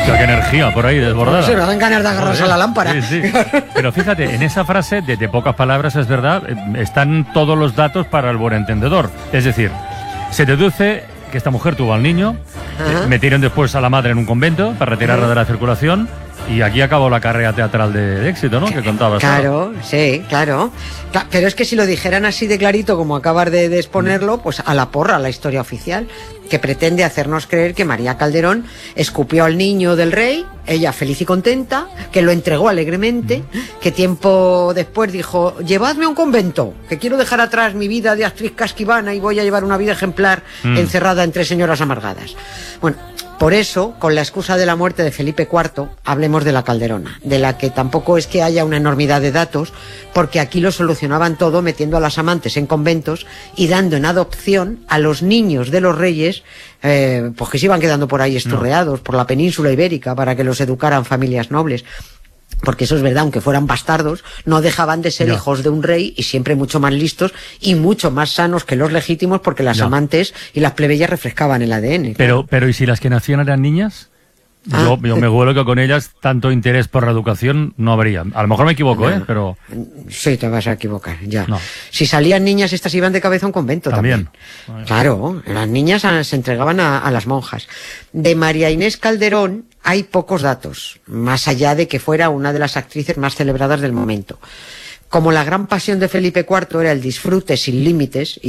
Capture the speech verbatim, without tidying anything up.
Hostia, qué energía por ahí desbordada. Se me dan ganas de agarrarse a la lámpara. Sí, sí. Pero fíjate, en esa frase, de, de pocas palabras, es verdad, están todos los datos para el buen entendedor. Es decir, se deduce que esta mujer tuvo al niño, eh, metieron después a la madre en un convento para retirarla de la circulación. Y aquí acabó la carrera teatral de, de éxito, ¿no? Que contabas. Claro, ¿no? Sí, claro. Pero es que si lo dijeran así de clarito como acabas de, de exponerlo, pues a la porra la historia oficial, que pretende hacernos creer que María Calderón escupió al niño del rey, ella feliz y contenta, que lo entregó alegremente, que tiempo después dijo, llevadme a un convento, que quiero dejar atrás mi vida de actriz casquivana y voy a llevar una vida ejemplar mm. encerrada entre señoras amargadas. Bueno, por eso, con la excusa de la muerte de Felipe cuarto, hablemos de la Calderona, de la que tampoco es que haya una enormidad de datos, porque aquí lo solucionaban todo metiendo a las amantes en conventos y dando en adopción a los niños de los reyes, eh, pues que se iban quedando por ahí esturreados, no. por la península ibérica, para que los educaran familias nobles. Porque eso es verdad, aunque fueran bastardos, no dejaban de ser no. hijos de un rey y siempre mucho más listos y mucho más sanos que los legítimos, porque las no. amantes y las plebeyas refrescaban el A D N. Pero, claro. pero ¿y si las que nacían eran niñas? Ah, yo, yo me huelo que con ellas tanto interés por la educación no habría. A lo mejor me equivoco, no, ¿eh? Pero... Sí, te vas a equivocar, ya. No. Si salían niñas, estas iban de cabeza a un convento también. también. Claro, las niñas se entregaban a, a las monjas. De María Inés Calderón hay pocos datos, más allá de que fuera una de las actrices más celebradas del momento. Como la gran pasión de Felipe cuarto era el disfrute sin límites,